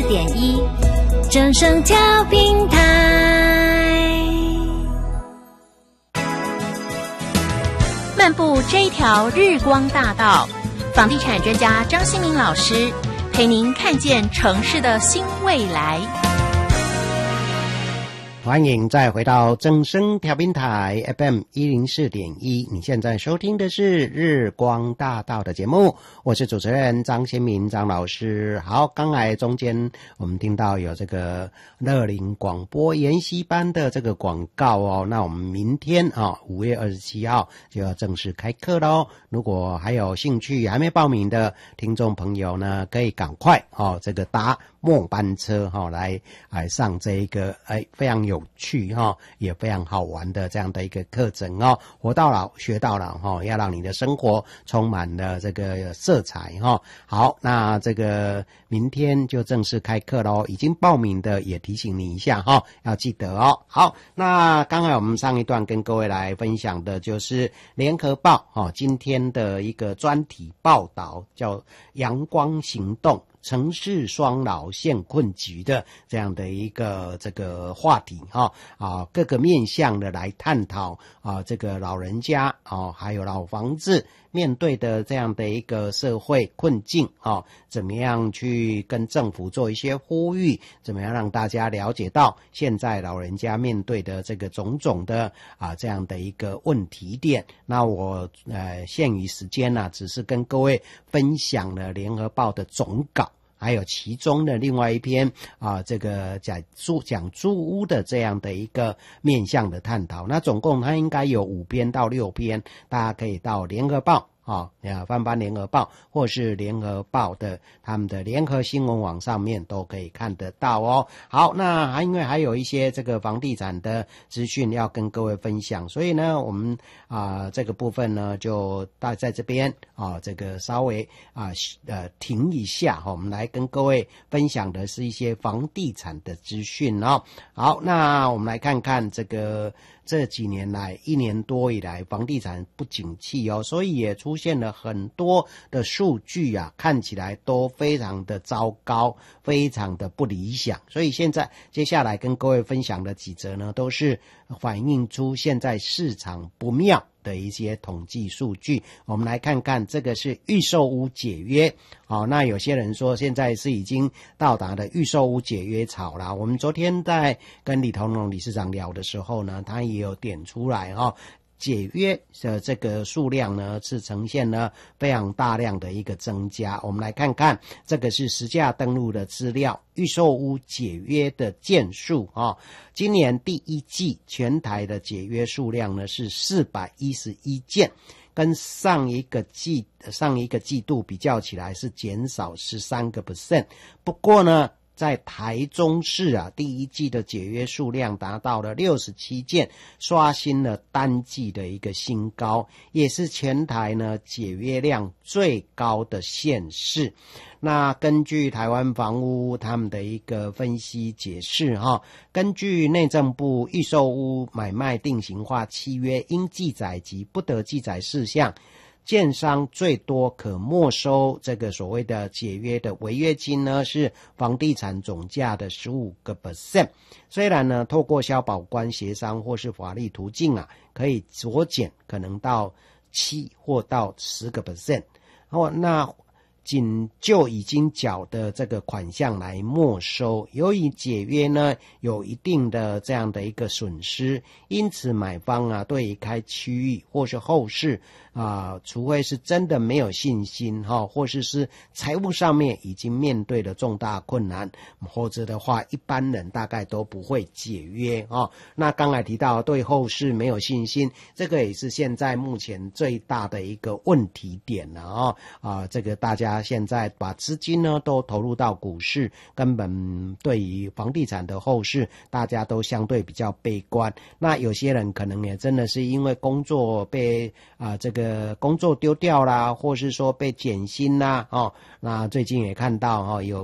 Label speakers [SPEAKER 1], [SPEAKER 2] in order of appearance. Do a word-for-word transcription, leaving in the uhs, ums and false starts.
[SPEAKER 1] 点一，正声调频台。漫步这一条日光大道，房地产专家张新民老师陪您看见城市的新未来。
[SPEAKER 2] 欢迎再回到正声调频台 F M 一零四点一，你现在收听的是日光大道的节目，我是主持人张先民张老师。好，刚才中间我们听到有这个乐龄广播研习班的这个广告哦，那我们明天啊五月二十七号就要正式开课咯。如果还有兴趣还没报名的听众朋友呢，可以赶快哦这个搭末班车哈、哦、来来上这一个哎非常有趣哈、哦、也非常好玩的这样的一个课程哦，活到老学到老哈、哦，要让你的生活充满了这个色彩哈、哦。好，那这个明天就正式开课咯，已经报名的也提醒你一下哈、哦，要记得哦。好，那刚才我们上一段跟各位来分享的就是联合报哦今天的一个专题报道，叫阳光行动城市双老现困局的这样的一个这个话题哈啊，各个面向的来探讨啊，这个老人家啊，还有老房子面对的这样的一个社会困境啊，怎么样去跟政府做一些呼吁，怎么样让大家了解到现在老人家面对的这个种种的啊这样的一个问题点。那我呃限于时间呢、啊，只是跟各位分享了联合报的总稿，还有其中的另外一篇啊，这个讲住讲住屋的这样的一个面向的探讨。那总共它应该有五篇到六篇，大家可以到联合报啊，翻翻联合报或是联合报的他们的联合新闻网上面都可以看得到哦。好，那还因为还有一些这个房地产的资讯要跟各位分享，所以呢我们啊、呃、这个部分呢就大在这边啊这个稍微啊呃停一下哈、哦，我们来跟各位分享的是一些房地产的资讯哦。好，那我们来看看这个这几年来一年多以来房地产不景气哦，所以也出现了很多的数据啊，看起来都非常的糟糕，非常的不理想。所以现在接下来跟各位分享的几则呢，都是反映出现在市场不妙的一些统计数据。我们来看看，这个是预售屋解约。好、哦，那有些人说现在是已经到达了预售屋解约潮啦。我们昨天在跟李同荣理事长聊的时候呢，他也有点出来哈、哦。解约的这个数量呢是呈现了非常大量的一个增加。我们来看看，这个是实价登录的资料，预售屋解约的件数啊、哦，今年第一季全台的解约数量呢是四百一十一件，跟上一个季上一个季度比较起来是减少 百分之十三。 不过呢在台中市啊，第一季的解约数量达到了六十七件，刷新了单季的一个新高，也是全台呢解约量最高的县市。那根据台湾房屋他们的一个分析解释哈，根据内政部预售屋买卖定型化契约应记载及不得记载事项，建商最多可没收这个所谓的解约的违约金呢，是房地产总价的 百分之十五。 虽然呢透过消保官协商或是法律途径啊，可以酌减可能到七或到 百分之十。 哦，那仅就已经缴的这个款项来没收，由于解约呢有一定的这样的一个损失，因此买方啊对于开区域或是后市啊，除非是真的没有信心哈，或是是财务上面已经面对了重大困难，或者的话一般人大概都不会解约啊。那刚才提到对后市没有信心，这个也是现在目前最大的一个问题点了啊啊，这个大家现在把资金呢都投入到股市，根本对于房地产的后市大家都相对比较悲观。那有些人可能也真的是因为工作被啊这个工作丢掉啦，或是说被减薪啦哦，那最近也看到哈、哦、有